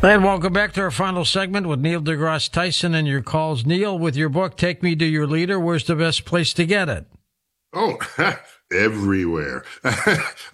And welcome back to our final segment with Neil deGrasse Tyson and your calls. Neil, with your book, Take Me to Your Leader, where's the best place to get it? Oh, everywhere.